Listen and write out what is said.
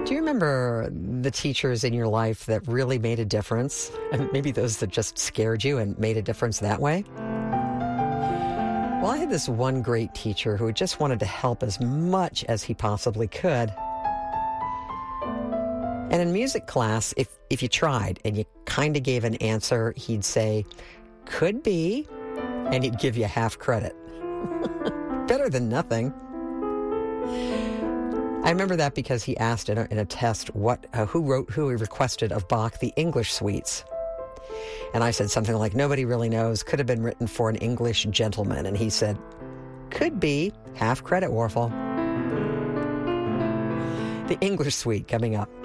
Do you remember the teachers in your life that really made a difference? And maybe those that just scared you and made a difference that way? Well, I had this one great teacher who just wanted to help as much as he possibly could. And in music class, if you tried and you kind of gave an answer, he'd say, could be, and he'd give you half credit. Better than nothing. I remember that because he asked in a test who he requested of Bach the English suites. And I said something like, nobody really knows, could have been written for an English gentleman. And he said, could be, half credit, Warfel. The English suite coming up.